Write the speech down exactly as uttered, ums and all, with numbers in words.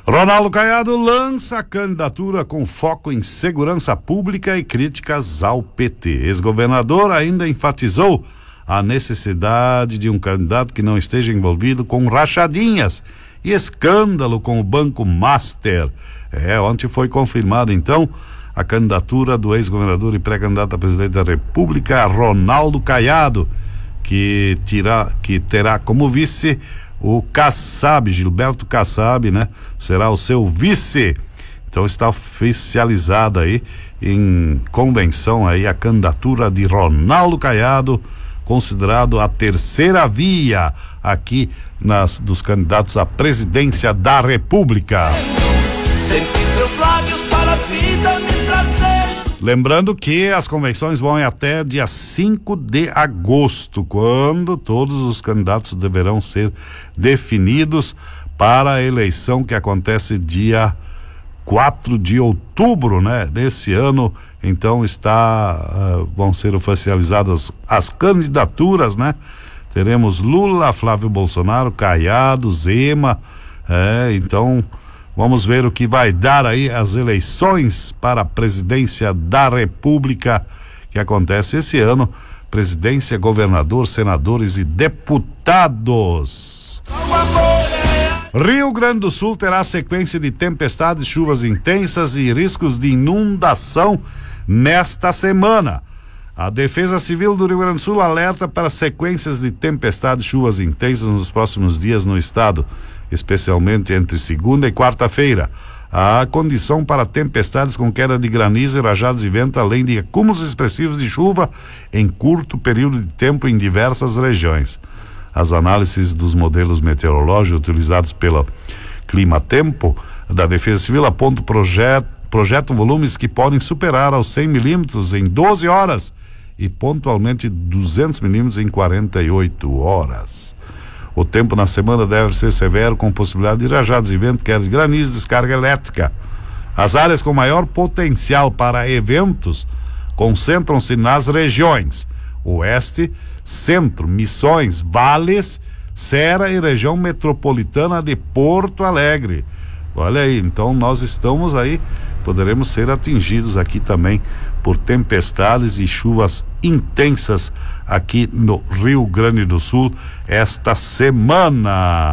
Ronaldo Caiado lança a candidatura com foco em segurança pública e críticas ao P T. Ex-governador ainda enfatizou a necessidade de um candidato que não esteja envolvido com rachadinhas e escândalo com o Banco Master. É, ontem foi confirmada então a candidatura do ex-governador e pré-candidato a presidente da República, Ronaldo Caiado, que, tira, que terá como vice o Kassab, Gilberto Kassab, né? Será o seu vice. Então está oficializada aí em convenção aí a candidatura de Ronaldo Caiado, considerado a terceira via aqui nas, dos candidatos à presidência da República. Lembrando que as convenções vão até dia cinco de agosto, quando todos os candidatos deverão ser definidos para a eleição que acontece dia quatro de outubro, né? Desse ano. Então está, uh, vão ser oficializadas as candidaturas, né? Teremos Lula, Flávio Bolsonaro, Caiado, Zema, é, então vamos ver o que vai dar aí as eleições para a presidência da República que acontece esse ano. Presidência, governador, senadores e deputados. Rio Grande do Sul terá sequência de tempestades, chuvas intensas e riscos de inundação nesta semana. A Defesa Civil do Rio Grande do Sul alerta para sequências de tempestades, chuvas intensas nos próximos dias no estado, especialmente entre segunda e quarta-feira. Há condição para tempestades com queda de granizo, rajadas e vento, além de acúmulos expressivos de chuva em curto período de tempo em diversas regiões. As análises dos modelos meteorológicos utilizados pela Climatempo da Defesa Civil apontam projeto, projetam volumes que podem superar aos cem milímetros em doze horas e pontualmente duzentos milímetros em quarenta e oito horas. O tempo na semana deve ser severo, com possibilidade de rajadas e vento, queda de granizo, descarga elétrica. As áreas com maior potencial para eventos concentram-se nas regiões Oeste, Centro, Missões, Vales, Serra e região metropolitana de Porto Alegre. Olha aí, então nós estamos aí, poderemos ser atingidos aqui também por tempestades e chuvas intensas aqui no Rio Grande do Sul esta semana.